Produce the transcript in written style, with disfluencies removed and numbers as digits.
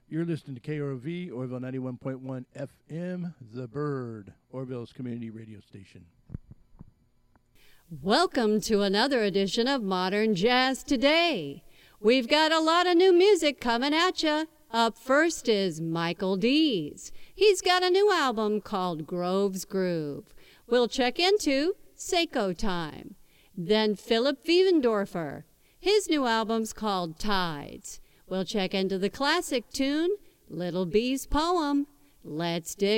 You're listening to KROV, Orville 91.1 FM, The Bird, Orville's community radio station. Welcome to another edition of Modern Jazz Today. We've got a lot of new music coming at you. Up first is Michael Dees. He's got a new album called Grove's Groove. We'll check into Seiko Time. Then Philip Wievendorfer. His new album's called Tides. We'll check into the classic tune, Little Bee's Poem. Let's dig